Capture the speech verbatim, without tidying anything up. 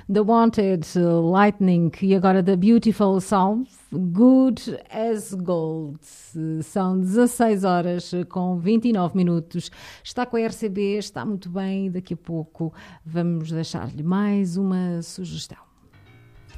The Wanted, Lightning e agora The Beautiful South, Good as Gold. São dezasseis horas com vinte e nove minutos. Está com a R C B, está muito bem. Daqui a pouco vamos deixar-lhe mais uma sugestão.